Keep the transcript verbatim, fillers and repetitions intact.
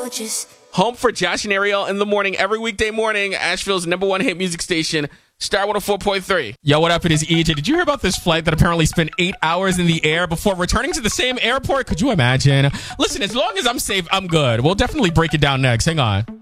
gorgeous. Home for Josh and Ariel in the morning, every weekday morning, Asheville's number one hit music station, Star one oh four point three. Yo, what up? It is E J. Did you hear about this flight that apparently spent eight hours in the air before returning to the same airport? Could you imagine? Listen, as long as I'm safe, I'm good. We'll definitely break it down next. Hang on.